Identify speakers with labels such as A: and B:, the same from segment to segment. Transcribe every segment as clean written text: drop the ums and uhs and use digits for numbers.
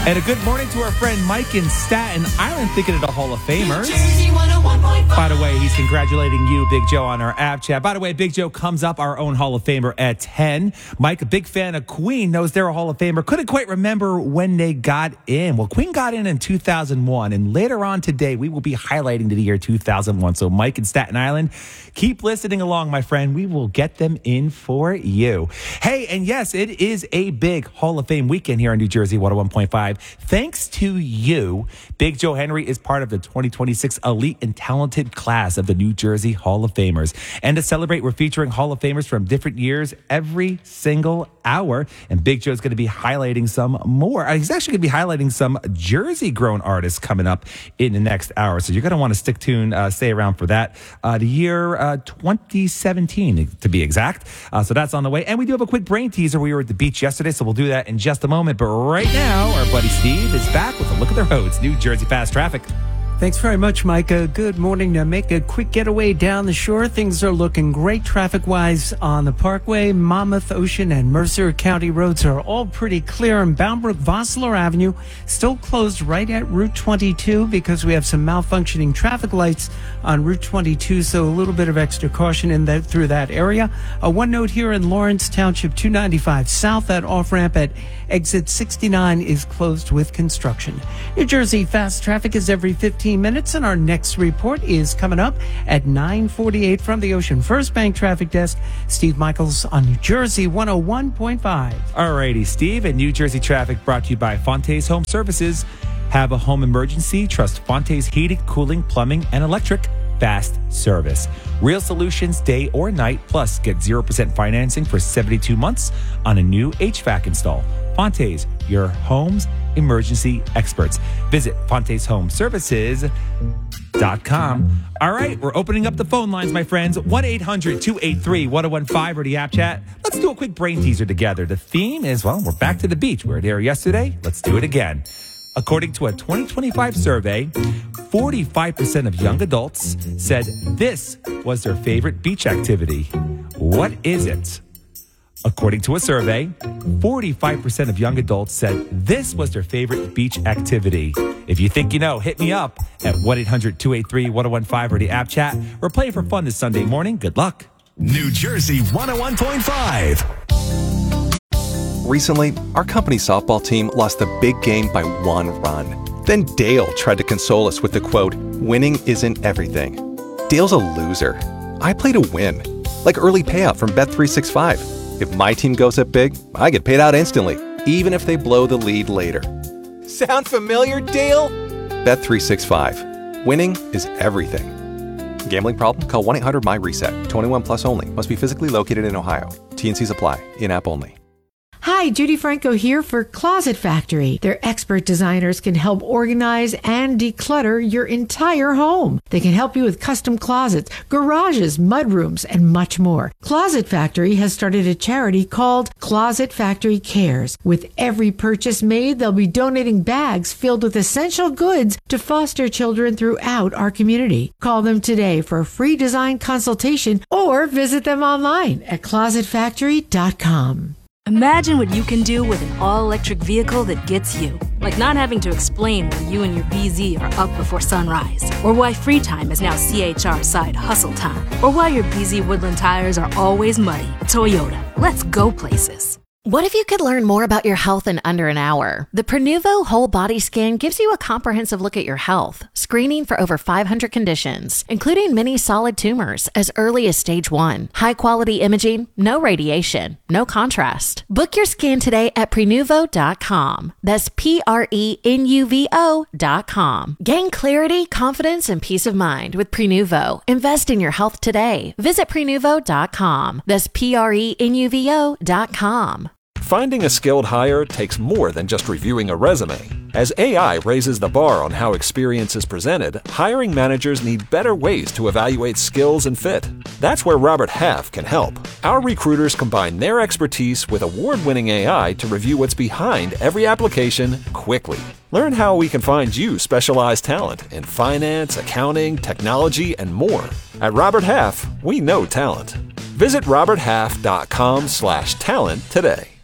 A: And a good morning to our friend Mike in Staten Island, thinking of the Hall of Famers. By the way, he's congratulating you, Big Joe, on our app chat. By the way, Big Joe comes up, our own Hall of Famer, at 10. Mike, a big fan of Queen, knows they're a Hall of Famer. Couldn't quite remember when they got in. Well, Queen got in 2001, and later on today, we will be highlighting the year 2001. So, Mike in Staten Island, keep listening along, my friend. We will get them in for you. Hey, and yes, it is a big Hall of Fame weekend here in New Jersey, 101.5. Thanks to you, Big Joe Henry is part of the 2026 elite and talented class of the New Jersey Hall of Famers. And to celebrate, we're featuring Hall of Famers from different years every single hour. And Big Joe's going to be highlighting some more. He's actually going to be highlighting some Jersey-grown artists coming up in the next hour. So you're going to want to stay around for that. The year 2017, to be exact. So that's on the way. And we do have a quick brain teaser. We were at the beach yesterday, so we'll do that in just a moment. But right now, our buddy Steve is back with a look at the roads. New Jersey Fast Traffic.
B: Thanks very much, Micah. Good morning. To make a quick getaway down the shore, things are looking great traffic-wise on the Parkway. Monmouth, Ocean, and Mercer County roads are all pretty clear. And Boundbrook-Vossler Avenue still closed right at Route 22 because we have some malfunctioning traffic lights on Route 22, so a little bit of extra caution through that area. One note here in Lawrence Township, 295 South, that off-ramp at exit 69 is closed with construction. New Jersey Fast Traffic is every 15 minutes, and our next report is coming up at 9:48 from the Ocean First Bank Traffic Desk. Steve Michaels on New Jersey 101.5.
A: Alrighty, Steve, and New Jersey Traffic brought to you by Fontes Home Services. Have a home emergency? Trust Fontes Heating, Cooling, Plumbing, and Electric Fast Service. Real solutions day or night, plus get 0% financing for 72 months on a new HVAC install. Fontes, your home's emergency experts. Visit FontesHomeservices.com. All right, we're opening up the phone lines, my friends. 1-800-283-1015 or the app chat. Let's do a quick brain teaser together. The theme is, well, we're back to the beach. We were there yesterday. Let's do it again. According to a 2025 survey, 45% of young adults said this was their favorite beach activity. What is it? According to a survey, 45% of young adults said this was their favorite beach activity. If you think you know, hit me up at 1-800-283-1015 or the app chat. We're playing for fun this Sunday morning. Good luck.
C: New Jersey 101.5.
D: Recently, our company softball team lost a big game by 1 run. Then Dale tried to console us with the quote, "Winning isn't everything." Dale's a loser. I play to win, like early payout from Bet365. If my team goes up big, I get paid out instantly, even if they blow the lead later. Sound familiar, Dale? Bet365. Winning is everything. Gambling problem? Call 1-800-MY-RESET. 21 plus only. Must be physically located in Ohio. T&Cs apply. In-app only.
E: Hi, Judy Franco here for Closet Factory. Their expert designers can help organize and declutter your entire home. They can help you with custom closets, garages, mudrooms, and much more. Closet Factory has started a charity called Closet Factory Cares. With every purchase made, they'll be donating bags filled with essential goods to foster children throughout our community. Call them today for a free design consultation or visit them online at closetfactory.com.
F: Imagine what you can do with an all-electric vehicle that gets you. Like not having to explain why you and your BZ are up before sunrise. Or why free time is now CHR side hustle time. Or why your BZ Woodland tires are always muddy. Toyota, let's go places.
G: What if you could learn more about your health in under an hour? The Prenuvo Whole Body Scan gives you a comprehensive look at your health, screening for over 500 conditions, including many solid tumors as early as stage 1. High-quality imaging, no radiation, no contrast. Book your scan today at Prenuvo.com. That's Prenuvo.com. Gain clarity, confidence, and peace of mind with Prenuvo. Invest in your health today. Visit Prenuvo.com. That's Prenuvo.com.
H: Finding a skilled hire takes more than just reviewing a resume. As AI raises the bar on how experience is presented, hiring managers need better ways to evaluate skills and fit. That's where Robert Half can help. Our recruiters combine their expertise with award-winning AI to review what's behind every application quickly. Learn how we can find you specialized talent in finance, accounting, technology, and more. At Robert Half, we know talent. Visit roberthalf.com/talent today.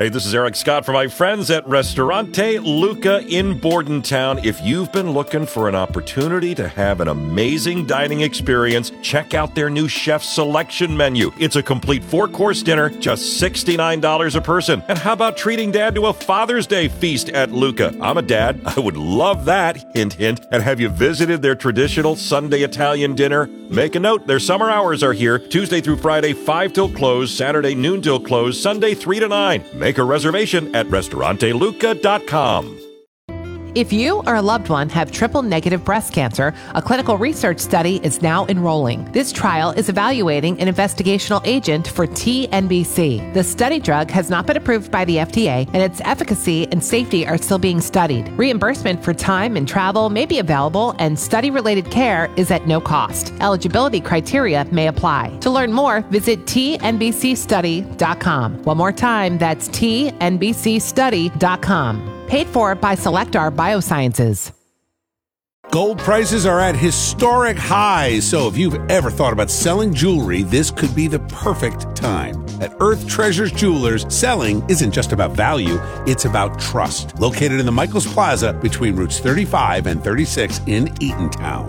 I: Hey, this is Eric Scott for my friends at Ristorante Luca in Bordentown. If you've been looking for an opportunity to have an amazing dining experience, check out their new chef selection menu. It's a complete 4-course dinner, just $69 a person. And how about treating Dad to a Father's Day feast at Luca? I'm a dad. I would love that. Hint, hint. And have you visited their traditional Sunday Italian dinner? Make a note. Their summer hours are here, Tuesday through Friday, 5 till close, Saturday noon till close, Sunday 3 to 9. Make a reservation at restauranteluca.com.
J: If you or a loved one have triple-negative breast cancer, a clinical research study is now enrolling. This trial is evaluating an investigational agent for TNBC. The study drug has not been approved by the FDA, and its efficacy and safety are still being studied. Reimbursement for time and travel may be available, and study-related care is at no cost. Eligibility criteria may apply. To learn more, visit tnbcstudy.com. One more time, that's tnbcstudy.com. Paid for by Selectar Biosciences.
K: Gold prices are at historic highs, so if you've ever thought about selling jewelry, this could be the perfect time. At Earth Treasures Jewelers, selling isn't just about value, it's about trust. Located in the Michaels Plaza between routes 35 and 36 in Eatontown.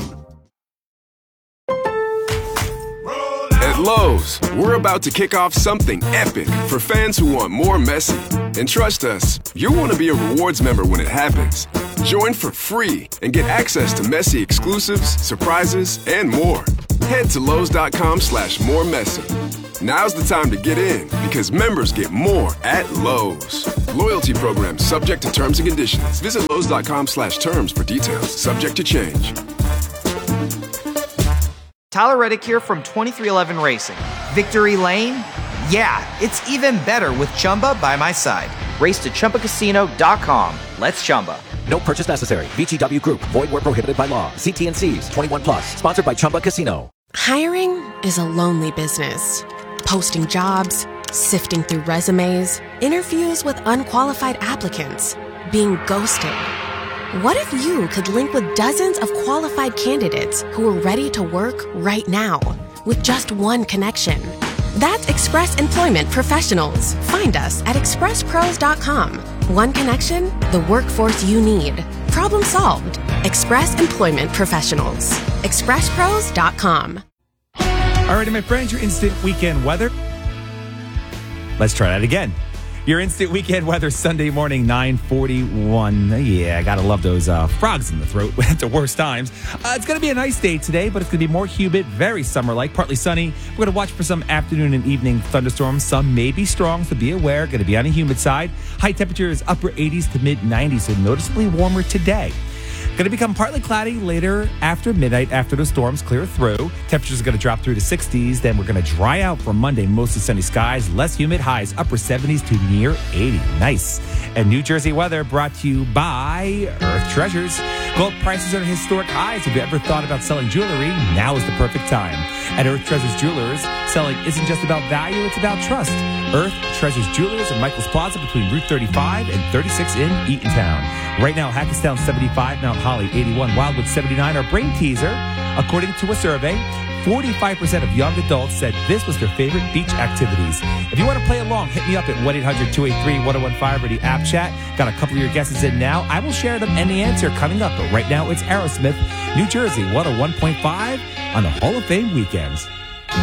L: At Lowe's, we're about to kick off something epic for fans who want more Messi. And trust us, you'll want to be a rewards member when it happens. Join for free and get access to Messi exclusives, surprises, and more. Head to Lowe's.com/moremessy. Now's the time to get in because members get more at Lowe's. Loyalty program subject to terms and conditions. Visit Lowe's.com/terms for details. Subject to change.
M: Tyler Reddick here from 2311 Racing. Victory Lane? Yeah, it's even better with Chumba by my side. Race to ChumbaCasino.com. Let's Chumba.
N: No purchase necessary. VGW Group. Void where prohibited by law. See T&Cs. 21 plus. Sponsored by Chumba Casino.
O: Hiring is a lonely business. Posting jobs, sifting through resumes, interviews with unqualified applicants, being ghosted. What if you could link with dozens of qualified candidates who are ready to work right now with just one connection? That's Express Employment Professionals. Find us at expresspros.com. One connection, the workforce you need. Problem solved. Express Employment Professionals. expresspros.com.
A: All right, my friends, your instant weekend weather. Let's try that again. Your instant weekend weather Sunday morning, 9:41. Yeah, I gotta love those frogs in the throat at the worst times. It's gonna be a nice day today, but it's gonna be more humid, very summer-like, partly sunny. We're gonna watch for some afternoon and evening thunderstorms. Some may be strong, so be aware. Gonna be on the humid side. High temperatures upper 80s to mid 90s, so noticeably warmer today. Going to become partly cloudy later after midnight after the storms clear through. Temperatures are going to drop through the 60s. Then we're going to dry out for Monday. Mostly sunny skies, less humid, highs upper 70s to near 80. Nice. And New Jersey weather brought to you by Earth Treasures. Gold prices are at historic highs. If you ever thought about selling jewelry, now is the perfect time. At Earth Treasures Jewelers, selling isn't just about value, it's about trust. Earth Treasures Jewelers in Michaels Plaza between Route 35 and 36 in Eatontown. Right now, Hackettstown 75, Mount Holly 81, Wildwood 79 are brain teaser. According to a survey, 45% of young adults said this was their favorite beach activities. If you want to play along, hit me up at 1-800-283-1015 or the app chat. Got a couple of your guesses in now. I will share them and the answer coming up. But right now, it's Aerosmith, New Jersey 101.5 on the Hall of Fame weekends.